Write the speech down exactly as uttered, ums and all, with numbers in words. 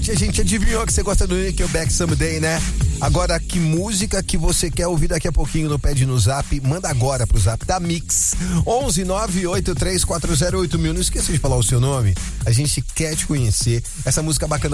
A gente adivinhou que você gosta do Nickelback Someday, né? Agora, que música que você quer ouvir daqui a pouquinho no Pede no Zap? Manda agora pro Zap da Mix. onze nove oito três quatro zero oito mil. Não esqueça de falar o seu nome. A gente quer te conhecer. Essa música bacana